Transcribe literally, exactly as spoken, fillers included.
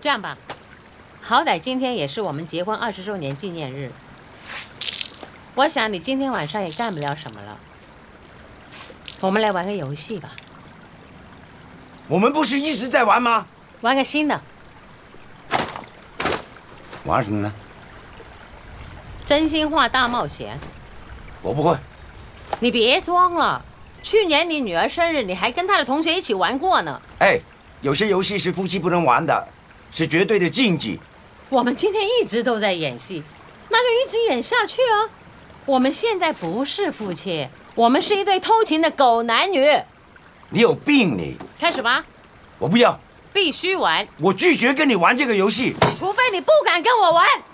这样吧，好歹今天也是我们结婚二十周年纪念日，我想你今天晚上也干不了什么了，我们来玩个游戏吧。 我们不是一直在玩吗？ 玩个新的。 玩什么呢？ 真心话大冒险。 我不会。 你别装了，去年你女儿生日，你还跟她的同学一起玩过呢。 哎，有些游戏是夫妻不能玩的，是绝对的禁忌。 我们今天一直都在演戏，那就一直演下去啊。我们现在不是夫妻，我们是一对偷情的狗男女。 你有病你！ 开始吧。 我不要。 必须玩。 我拒绝跟你玩这个游戏。 除非你不敢跟我玩。